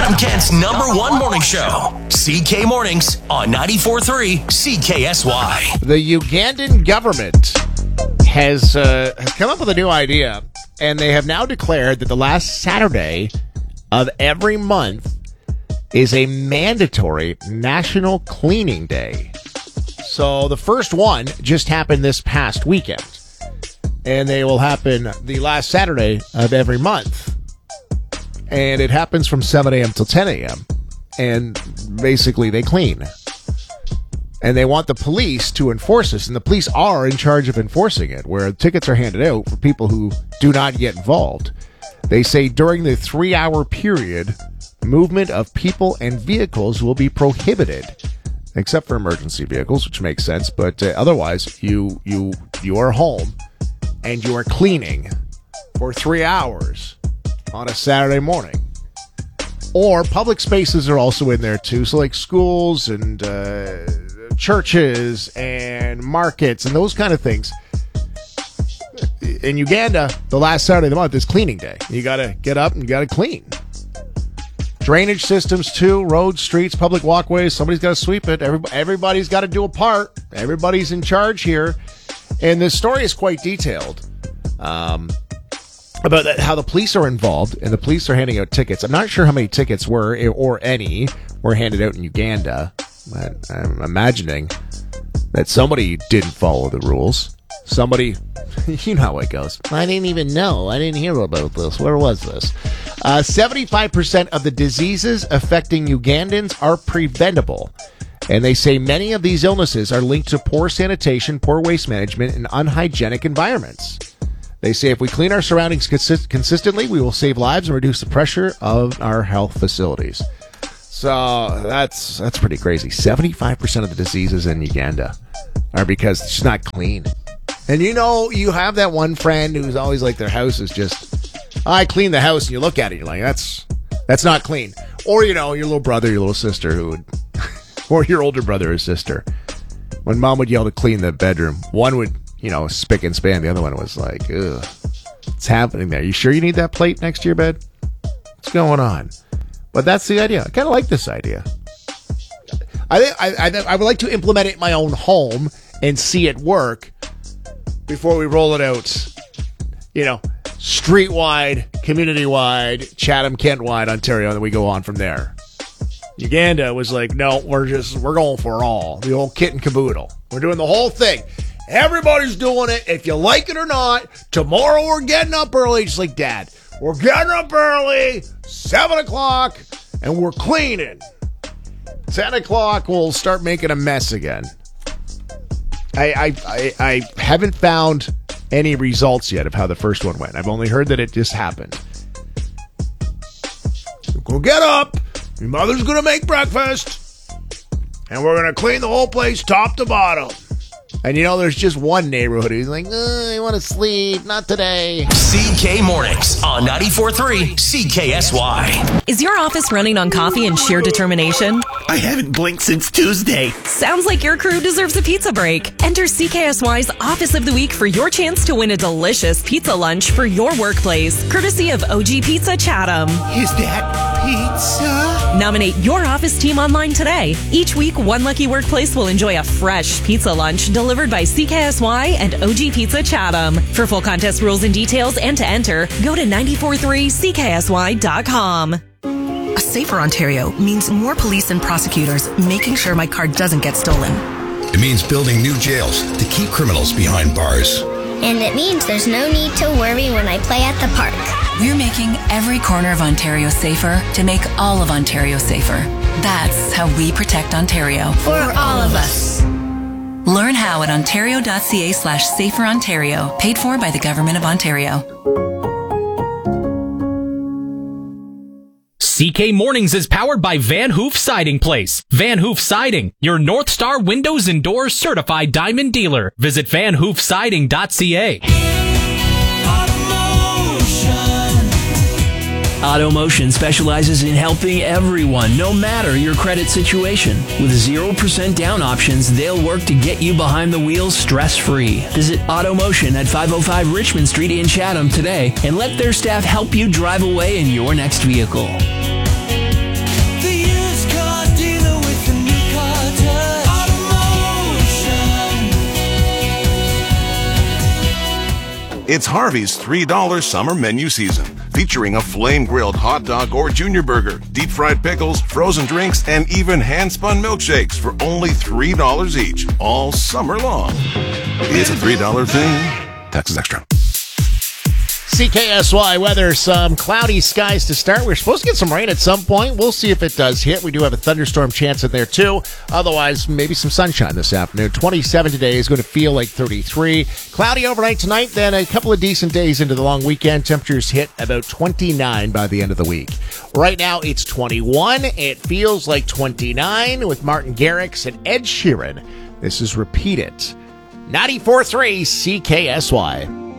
Chatham-Kent's #1 morning show, CK Mornings on 94.3 CKSY. The Ugandan government has come up with a new idea, and they have now declared that the last Saturday of every month is a mandatory National Cleaning Day. So the first one just happened this past weekend, and they will happen the last Saturday of every month. And it happens from 7 a.m. till 10 a.m. And basically they clean. And they want the police to enforce this. And the police are in charge of enforcing it, where tickets are handed out for people who do not get involved. They say during the 3-hour period, movement of people and vehicles will be prohibited, except for emergency vehicles, which makes sense. But otherwise, you are home and you are cleaning for 3 hours on a Saturday morning. Or public spaces are also in there too, so like schools and churches and markets and those kind of things. In Uganda, the last Saturday of the month is cleaning day. You gotta get up and you gotta clean. Drainage systems too, roads, streets, public walkways, somebody's gotta sweep it. Everybody's gotta do a part. Everybody's in charge here. And this story is quite detailed. About how the police are involved, and the police are handing out tickets. I'm not sure how many tickets or any were handed out in Uganda, but I'm imagining that somebody didn't follow the rules. Somebody, you know how it goes. I didn't even know. I didn't hear about this. Where was this? 75% of the diseases affecting Ugandans are preventable. And they say many of these illnesses are linked to poor sanitation, poor waste management, and unhygienic environments. They say if we clean our surroundings consistently, we will save lives and reduce the pressure of our health facilities. So that's pretty crazy. 75% of the diseases in Uganda are because it's just not clean. And you know, you have that one friend who's always like their house is just, I clean the house, and you look at it, you're like, that's not clean. Or, you know, your little brother, your little sister who would, or your older brother or sister. When mom would yell to clean the bedroom, one would, you know, spick and span. The other one was like, ugh, what's happening there? You sure you need that plate next to your bed? What's going on? But that's the idea. I kind of like this idea. I would like to implement it in my own home and see it work before we roll it out, you know, street-wide, community-wide, Chatham-Kent-wide, Ontario, and then we go on from there. Uganda was like, no, we're going for it all. The old kit and caboodle. We're doing the whole thing. Everybody's doing it. If you like it or not, tomorrow we're getting up early, just like Dad. We're getting up early, 7 o'clock, and we're cleaning. 10 o'clock, we'll start making a mess again. I haven't found any results yet of how the first one went. I've only heard that it just happened. We'll get up, your mother's going to make breakfast, and we're going to clean the whole place top to bottom. And you know, there's just one neighborhood who's like, I want to sleep, not today. CK Mornings on 94.3 CKSY. Is your office running on coffee and sheer determination? I haven't blinked since Tuesday. Sounds like your crew deserves a pizza break. Enter CKSY's Office of the Week for your chance to win a delicious pizza lunch for your workplace, courtesy of OG Pizza Chatham. Is that pizza? Nominate your office team online today. Each week, one lucky workplace will enjoy a fresh pizza lunch delivered by CKSY and OG Pizza Chatham. For full contest rules and details and to enter, go to 943CKSY.com. A safer Ontario means more police and prosecutors making sure my car doesn't get stolen. It means building new jails to keep criminals behind bars. And it means there's no need to worry when I play at the park. We're making every corner of Ontario safer to make all of Ontario safer. That's how we protect Ontario. For all of us. Learn how at ontario.ca/saferontario, paid for by the Government of Ontario. CK Mornings is powered by Van Hoof Siding Place. Van Hoof Siding, your North Star Windows and Doors certified diamond dealer. Visit vanhoofsiding.ca. AutoMotion specializes in helping everyone, no matter your credit situation. With 0% down options, they'll work to get you behind the wheel stress-free. Visit AutoMotion at 505 Richmond Street in Chatham today and let their staff help you drive away in your next vehicle. It's Harvey's $3 summer menu season, featuring a flame-grilled hot dog or junior burger, deep-fried pickles, frozen drinks, and even hand-spun milkshakes for only $3 each, all summer long. It's a $3 thing. Taxes extra. CKSY weather, some cloudy skies to start. We're supposed to get some rain at some point. We'll see if it does hit. We do have a thunderstorm chance in there, too. Otherwise, maybe some sunshine this afternoon. 27 today is going to feel like 33. Cloudy overnight tonight, then a couple of decent days into the long weekend. Temperatures hit about 29 by the end of the week. Right now, it's 21. It feels like 29 with Martin Garrix and Ed Sheeran. This is Repeat It. 94.3 CKSY.